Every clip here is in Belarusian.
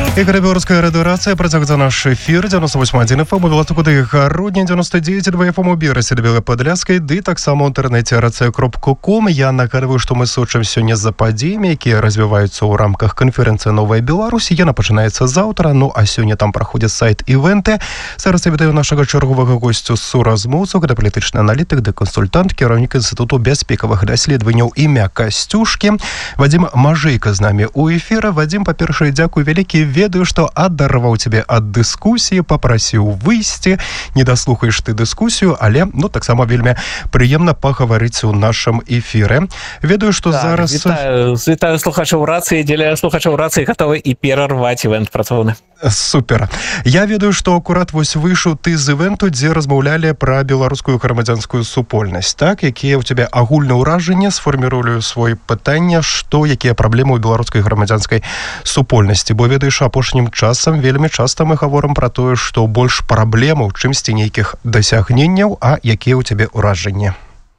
Ігор Білоруська радіорація, працягваецца наш эфір 98.1 FM, Белатукуды, Гародня, 99.2 FM у Берасе, Белой Подляской, ды таксама ў інтэрнэце racыя.com. Я нагадываю, што мы сочым сёння за падзеямі, якія развіваюцца ў рамках канферэнцыі «Новая Беларусь». Яна пачынаецца заўтра, ну а сёння там праходзіць сайт івэнты. Зараз я вітаю нашага чарговага госцю суразмоўцу, гэта палітычны аналітык ды кансультант, кіраўнік Інстытуту бяспекавых даследаванняў імя Касцюшкі. Вадзім Мажэйка з намі ў эфіры. Вадзім, па-першае, дзякуй вялікі. Ведаю, што адарваў цябе ад дыскусіі, папрасіў выйсці, не даслухаеш ты дыскусію, але, ну, таксама вельмі прыемна пагаварыць у нашым эфіры. Ведаю, што зараз... Вітаю слухачоў рацыі, дзеля слухачоў рацыі гатовы і перарваць івэнт працоўны. Супер. Я ведаю, што акурат вось выйшаў ты з івэнту, дзе размаўлялі пра беларускую грамадзянскую супольнасць, так? Якія ў цябе агульныя ўражанні? Сфармірую свой пытанне, што, якія праблемы ў беларускай грамадзянскай супольнасці? Бо ведаеш, апошнім часам вельмі часта мы гаворым пра тое, што больш праблемаў, чымсьці нейкіх дасягненняў, а якія ў цябе ўражанні?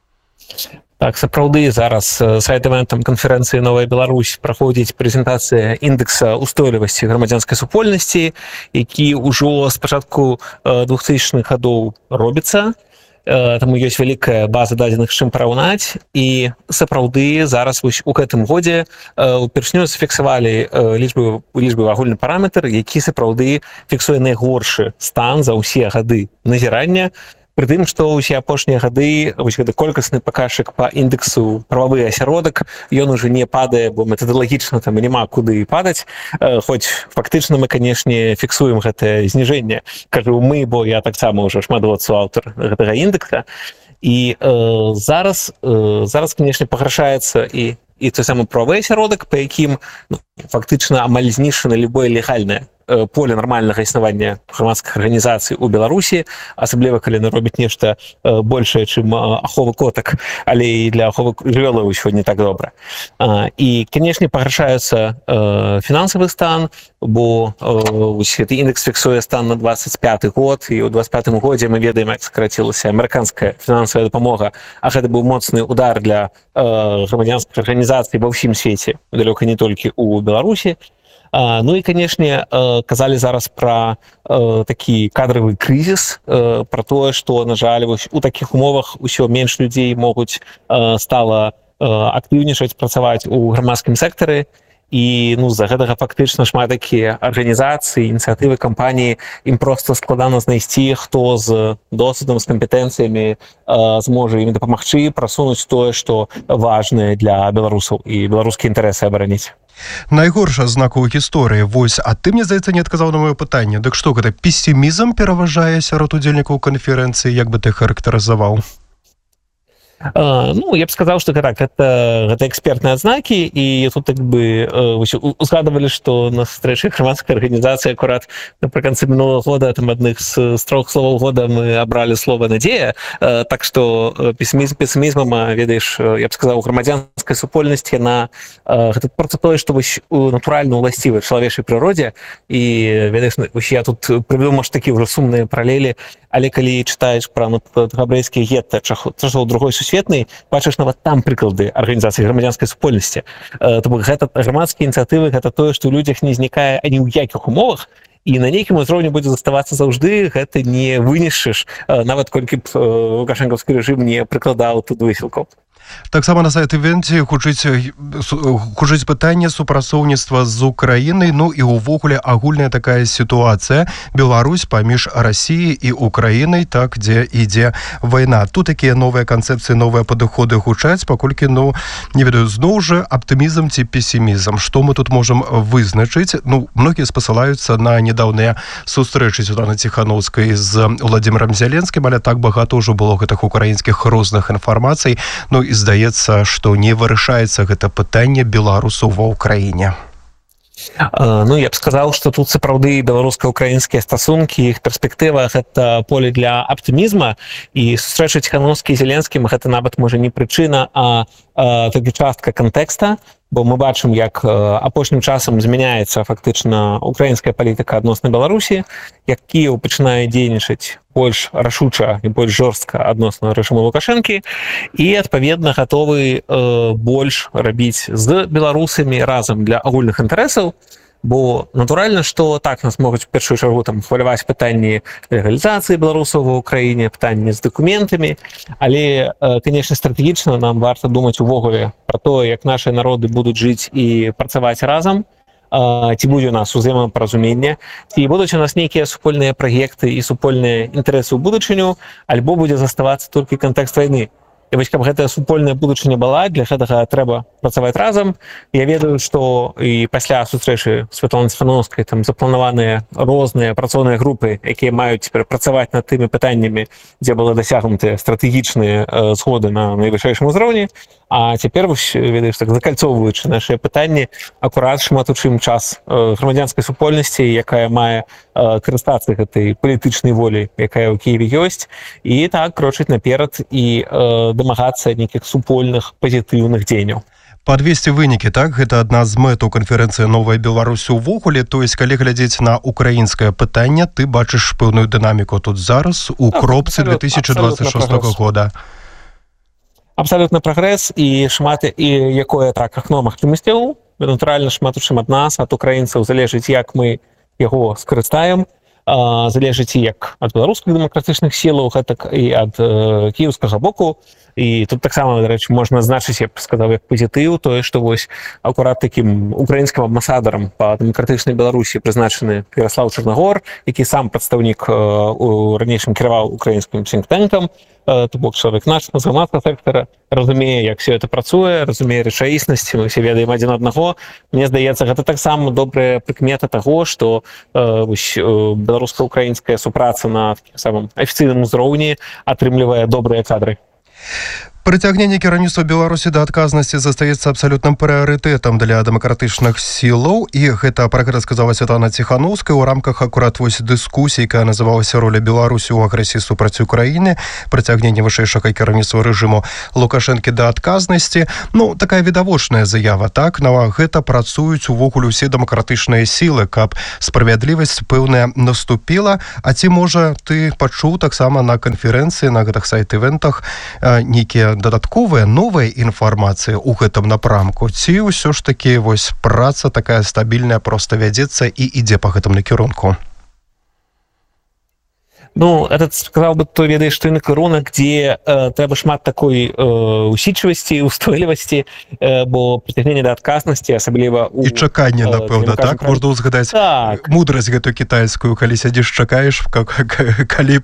Так, сапраўды, зараз сайт-івентам канферэнцыі «Новая Беларусь» праходзіць прэзентацыя індэкса устойлівасці грамадзянскай супольнасці, які ўжо з пачатку 2000-х гадоў робіцца. Таму ёсць вялікая база дадзеных, з чым параўнаць. І сапраўды зараз вось у гэтым годзе упершыню зафіксавалі лічбы агульны параметр, які сапраўды фіксуе найгоршы стан за ўсе гады назірання. Пры тым, што ўсе апошнія гады вось гэты колькасны паказчык па індексу прававы асяродак, ён ужо не падае, бо метадалагічна там няма куды падаць, хоць фактычна мы, канешне, фіксуем гэтае зніжэнне. Кажу мы, бо я таксама ўжо шмат год суаўтар гэтага індекса. І зараз, канешне, пагаршаецца і той самы прававы асяродак, па якім фактычна амаль знішчана любое легальнае поле нармальнага існавання грамадскіх арганізацый у Беларусі, асабліва калі яны робяць нешта большае, чым аховы котак, але і для аховы жывёлаў усё не так добра. І, канешне, пагаршаецца фінансавы стан, бо гэты індекс фіксуе стан на 25 год, і ў 25 годзе мы ведаем, як скарацілася амерыканская фінансавая дапамога, а гэта быў моцны удар для грамадзянскіх арганізацый ва ўсім свеце, далёка не толькі ў Беларусі. Ну і, канешне, казалі зараз пра такі кадравы крызіс, пра тое, што, на жаль, у такіх умовах усё менш людзей могуць стала актыўнічаць, працаваць у грамадскім сектары. І з-за гэтага фактычна шмат такія арганізацыі, ініцыятывы, кампаніі, ім проста складана знайсці, хто з досведам, з кампетэнцыямі зможа ім дапамагчы прасунуць тое, што важнае для беларусаў і беларускія інтарэсы абараніць. Найгоршая знака ў гісторыі. Вось, а ты, мне здаецца, не адказаў на маё пытанне. Дык што, гэта песімізм пераважае сярод удзельнікаў канферэнцыі, як бы ты характарызаваў? Ну, я б сказаў, што так, гэта экспертныя адзнакі, і тут так бы узгадывалі, што на сустрэчы грамадскай арганізацыі акурат напрыканцы мінулага года, там адных з 3 словаў года мы абралі слова «надзея», так што песімізмам, ведаеш, я б сказаў, грамадзянская супольнасць, яна гэта проста тое, што вось натуральна ўласцівая чалавечай прыродзе, і ведаеш, вось я тут прывёў, можа, такі ўжо сумныя паралелі, але калі чытаеш пра габрэйскія гетта часоў другой сусветнай, бачыш нават там прыклады арганізацыі грамадзянскай супольнасці. Таму гэта грамадскія ініцыятывы, гэта тое, што ў людзях не знікае ані ў якіх умовах, і на нейкім узроўні будзе заставацца заўжды, гэта не вынішчыш, нават колькі б лукашэнкаўскі рэжым не прыкладаў тут высілкаў. Таксама на сайт-івенце гучыць пытанне супрацоўніцтва з Украінай, ну і ўвогуле агульная такая сітуацыя. Беларусь паміж Расіяй і Украінай, так, дзе ідзе вайна. Тут такія новыя канцэпцыі, новыя падыходы гучаць, паколькі, не ведаю, зноў жа аптымізм ці песімізм. Што мы тут можам вызначыць? Многія спасылаюцца на нядаўныя сустрэчы Святланы Ціханаўскай з Владзімірам Зеленскім, але так багата ўжо было гэтых украінскіх розных інфармацый. І здаецца, што не вырашаецца гэта пытанне беларусаў ва ўкраіне. Я б сказаў, што тут сапраўды беларуска-украінскія стасункі, іх перспектыва – гэта поле для аптымізма, і сустрэча Ціханаўскай і Зеленскім – гэта нават можа не прычына, а толькі частка кантэкста, бо мы бачым, як апошнім часам змяняецца фактычна украінская палітыка адносна Беларусі, як Кіеў пачынае дзейнічаць больш рашуча і больш жорстка адносна рэжыму Лукашэнкі, і, адпаведна, гатовы больш рабіць з беларусамі разам для агульных інтарэсаў. Бо натуральна, што так нас могуць у першую чаргу там хваляваць пытанні легалізацыі беларусаў ва ўкраіне, пытанні з дакументамі, але, канешне, стратэгічна нам варта думаць увогуле пра тое, як нашы народы будуць жыць і працаваць разам, ці будзе у нас узаемапаразуменне, ці будуць у нас нейкія супольныя праекты і супольныя інтарэсы ў будучыню, альбо будзе заставацца толькі кантэкст вайны. І вось, каб гэтая супольная будучыня была, для гэтага трэба працаваць разам. Я ведаю, што і пасля сустрэчы Святланы Ціханаўскай там запланаваныя розныя працоўныя групы, якія маюць цяпер працаваць над тымі пытаннямі, дзе былі дасягнутыя стратэгічныя згоды на найвышэйшым узроўні. А цяпер, ведаеш, так закальцоўваючы нашыя пытанні, акурат шмат у чым час грамадзянскай супольнасці, якая мае карыстацца гэтай палітычнай волей, якая ў Кіеве ёсць, і так крочыць наперад і дамагацца нейкіх супольных пазітыўных дзеянняў. Падвесці вынікі, так? Гэта адна з мэтаў канферэнцыі «Новая Беларусь» увогуле. То есть, калі глядзець на украінскае пытанне, ты бачыш пэўную дынаміку тут зараз у кропцы 2026 года. Абсалютна прагрэс і шмат і якое так акно магчымасцяў. Натуральна, шмат у чым ад нас, ад украінцаў залежыць, як мы яго скарыстаем, залежыць і як ад беларускіх дэмакратычных сілаў, гэтак і ад кіеўскага боку. І тут таксама, дарэчы, можна адзначыць, я б сказаў, як пазітыў, тое, што вось акурат такім украінскім амбасадарам па дэмакратычнай Беларусі прызначаны Ярослав Чарнагор, які сам прадстаўнік у ранейшым кіраваў украінскім сінктэнкам, то бок чалавек наш з грамадскага сектара, разумее, як все это працуе, разумее рэчаіснасць, мы ўсе ведаем адзін аднаго. Мне здаецца, гэта таксама добрая прыкмета таго, што беларуска-украінская супраца на такім самым афіцыйным узроўні атрымлівае добрыя кадры. Прыцягненне кіраўніцтва Беларусі да адказнасці застаецца абсалютным прыярытэтам для дэмакратычных сілаў, і гэта пра гэта сказала Святлана Ціханаўская ў рамках акурат вось дыскусіі, якая называлася «Роля Беларусі ў агрэсіі супраць Украіны», прыцягненне вышэйшага кіраўніцтва рэжыму Лукашэнкі да адказнасці. Ну, такая відавочная заява, так? На гэта працуюць увогуле ўсе дэмакратычныя сілы, каб справядлівасць пэўная наступіла. А ці, можа, ты пачуў таксама на канферэнцыі, на гэтых сайт-івентах нейкія дадатковая новая інфармацыя ў гэтым напрамку, ці ўсё ж такі вось праца такая стабільная проста вядзецца і ідзе па гэтым накірунку? Ну, этот, сказал бы, то ведаешь, что накірунак, где трэба шмат такой усидчивости, устойлівасці, бо прыцягненне да адказнасці, асабліва у... І чаканне, напэўна, так? Можна ўзгадаць мудрасць гэтую кітайскую, калі сядзіш, чакаеш, калі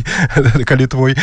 твой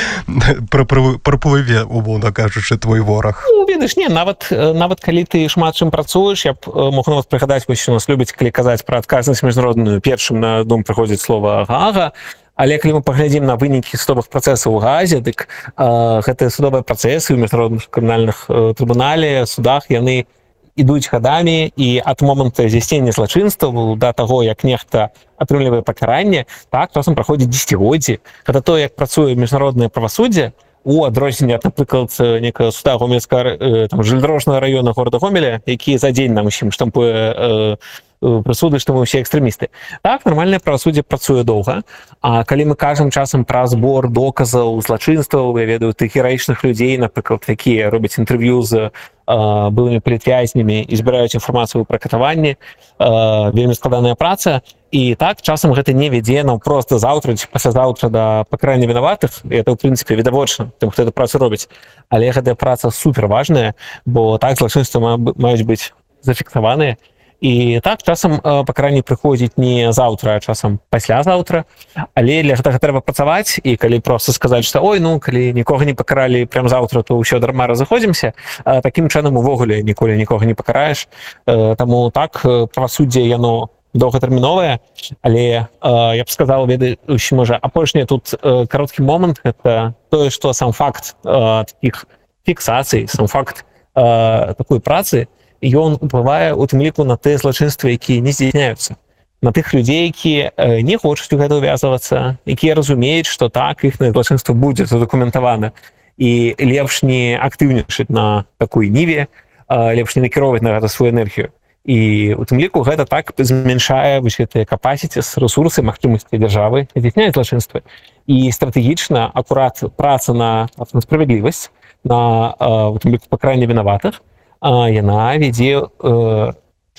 праплыве, умоўна кажучы, твой вораг. Ну, ведаеш, не, нават калі ты шмат чым працуеш, я б мог нават прыгадаць, вось у нас любяць, калі казаць пра адказнасць міжнародную, першым на дум прыходзіць слова «Гаага», але калі мы паглядзім на вынікі судовых працэсаў у Гаазе, дык гэтыя судовыя працэсы ў міжнародных крымінальных трыбунале, судах, яны ідуць гадамі, і ад моманту здзяйснення злачынстваў да таго, як нехта атрымлівае пакаранне, так, часам праходзіць дзесяцігоддзі. Гэта то, як працуе міжнароднае правасуддзе, у адрозненне ад, напрыклад, некага суда гомельскага жалезнадорожнага раёна горада Гомеля, які за дзень нам усім штампуе прысуды, што мы ўсе экстрэмісты. Так, нармальнае правасуддзе працуе доўга, а калі мы кажам часам пра збор доказаў, злачынстваў, я ведаю тых гераічных людзей, напрыклад, якія робяць інтэрв'ю з былымі палітвязнямі і збіраюць інфармацыю пра катаванні, вельмі складаная праца, і так, часам гэта не вядзе нам проста заўтра ці паслязаўтра да пакарання вінаватых, і это, ў прынцыпе, відавочна тым, хто эту працу робіць. Але гэтая праца суперважная, бо так злачынствы маюць быць зафіксаваныя. І так, часам пакаранне прыходзіць не заўтра, а часам паслязаўтра, але для гэтага трэба працаваць, і калі проста сказаць, што ой, ну, калі нікога не пакаралі прям заўтра, то ўсё дарма разыходзімся, такім чынам увогуле ніколі нікога не пакараеш. Таму так, правасуддзе яно доўгатэрміновае, але я б сказаў, ведаючы, можа, апошні тут кароткі момант, гэта тое, што сам факт такіх фіксацый, сам факт такой працы, ён уплывае у тым ліку на тыя злачынствы, якія не здзяйсняюцца, на тых людзей, якія не хочуць у гэта ўвязвацца, якія разумеюць, што так, іхнае злачынства будзе задакументавана, і лепш не актыўнічаць на такой ніве, лепш не накіроўваць на гэта сваю энергію. І у тым ліку гэта так змяншае гэтыя капасіці, рэсурсы, магчымасці дзяржавы здзяйсняць злачынствы. І стратэгічна акурат праца на справядлівасць, на у тым ліку пакаранне вінаватых, яна вядзе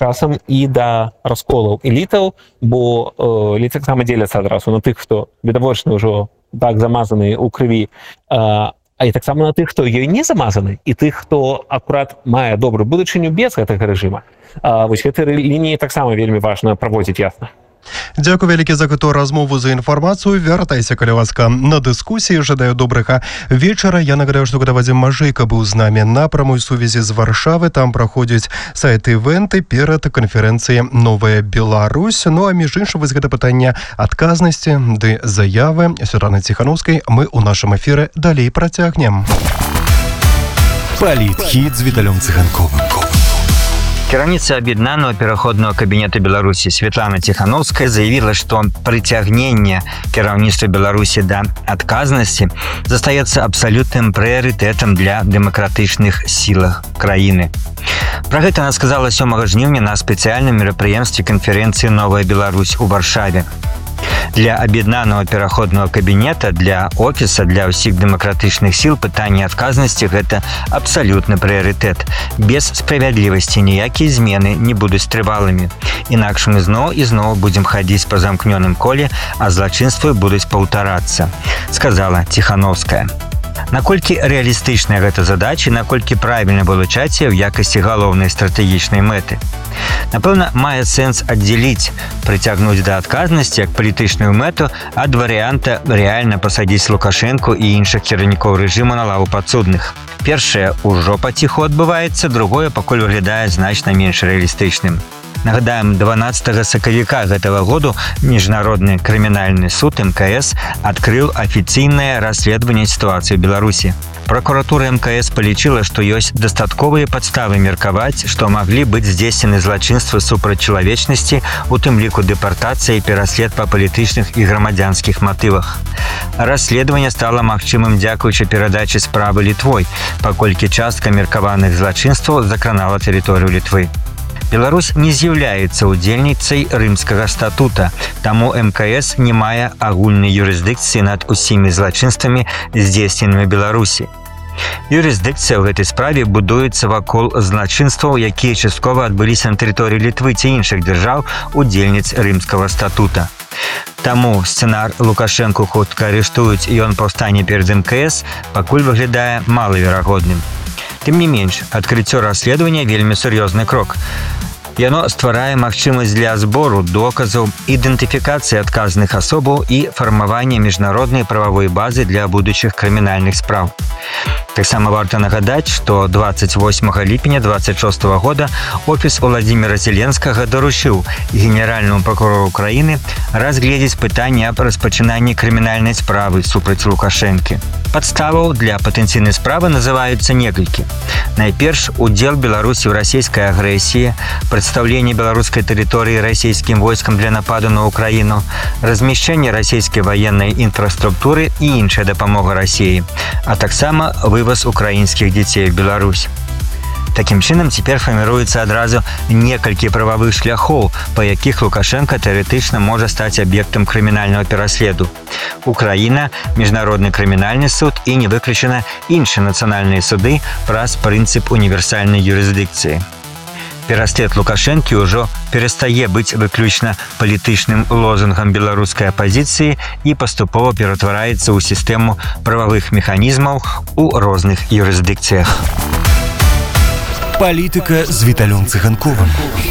часам і да расколаў элітаў, бо эліты таксама дзеляцца адразу на тых, хто відавочна ўжо так замазаны ў крыві, а і таксама на тых, хто ёй не замазаны, і тых, хто акурат мае добрую будучыню без гэтага рэжыма. Вось гэтыя лініі таксама вельмі важна праводзіць ясна. Дзякую вялікі за гэтую размову, за інфармацыю. Вяртайся, калі ласка, на дыскусіі. Жадаю добрага вечара. Я нагадаю, што гэта Вадзім Мажэйка быў з намі на прамой сувязі з Варшавы. Там праходзяць сайт-івенты перад канферэнцыяй «Новая Беларусь». Ну а між іншым, вось гэта пытанне адказнасці ды заявы Святланы Ціханаўскай мы ў нашым эфіры далей працягнем. Палітхіт з Віталем Цыганковым. Кіраўніца аб'яднанага пераходнага кабінета Беларусі Святлана Ціханаўская заявіла, што прыцягненне кіраўніцтва Беларусі да адказнасці застаецца абсалютным прыярытэтам для дэмакратычных сілах краіны. Пра гэта она сказала 7 жніўня на спецыяльным мерапрыемстве канферэнцыі «Новая Беларусь» у Варшаве. Для аб'яднанага пераходнага кабінета, для офіса, для ўсіх дэмакратычных сіл пытанне адказнасці – гэта абсалютны прыярытэт. Без справядлівасці ніякія змены не будуць трывалымі. Інакш мы зноў і зноў будзем хадзіць па замкнёным коле, а злачынствы будуць паўтарацца, сказала Ціханаўская. Наколькі рэалістычная гэта задача, наколькі правільна вылучаць яе ў якасці галоўнай стратэгічнай мэты. Напэўна, мае сэнс аддзяліць, прыцягнуць да адказнасці як палітычную мэту ад варыянта рэальна пасадзіць Лукашэнку і іншых кіраўнікоў рэжыму на лаву падсудных. Першае ўжо паціху адбываецца, другое пакуль выглядае значна менш рэалістычным. Нагадаем, 12 сакавіка гэтага году Міжнародны крымінальны суд МКС адкрыў афіцыйнае расследаванне сітуацыі ў Беларусі. Пракуратура МКС палічыла, што ёсць дастатковыя падставы меркаваць, што маглі быць здзейснены злачынствы супраць чалавечнасці, у тым ліку дэпартацыя і пераслед па палітычных і грамадзянскіх матывах. Расследаванне стала магчымым дзякуючы перадачы справы Літвой, паколькі частка меркаваных злачынстваў закранала тэрыторыю Літвы. Беларусь не з'яўляецца удзельніцай Рымскага статута, таму МКС не мае агульнай юрысдыкцыі над усімі злачынствамі, здзейсненымі Беларусі. Юрысдыкцыя ў гэтай справе будуецца вакол злачынстваў, якія часткова адбыліся на тэрыторыі Літвы ці іншых дзяржаў, удзельніц Рымскага статута. Таму сцэнар Лукашэнку хутка арыштуюць і ён паўстане перад МКС, пакуль выглядае малаверагодным. Тым не менш, адкрыццё расследавання вельмі сур'ёзны крок. Яно стварае магчымасць для збору доказаў, ідэнтыфікацыі адказных асобаў і фармавання міжнароднай прававой базы для будучых крымінальных спраў. Таксама варта нагадаць, што 28 ліпеня 26 года офіс Владзіміра Зеленскага даручыў генеральнаму пракурору краіны разгледзець пытанне аб распачынанні крымінальнай справы супраць Лукашэнкі. Падставаў для патэнцыйнай справы называюцца некалькі. Найперш, удзел Беларусі ў расійскай агрэсіі, прадстаўленне беларускай тэрыторыі расійскім войскам для нападу на Украіну, размяшчэнне расійскай ваеннай інфраструктуры і іншая дапамога Расіі, а таксама вываз украінскіх дзяцей у Беларусь. Такім чынам, цяпер фарміруецца адразу некалькі прававых шляхоў, па якіх Лукашэнка тэарэтычна можа стаць аб'ектам крымінальнага пераследу. Украіна, Міжнародны крымінальны суд і не выключана іншыя нацыянальныя суды праз прынцып універсальнай юрысдыкцыі. Пераслед Лукашэнкі ўжо перастае быць выключна палітычным лозунгам беларускай апазіцыі і паступова ператвараецца ў сістэму прававых механізмаў у розных юрысдыкцыях. Палітыка з Віталем Цыганковым.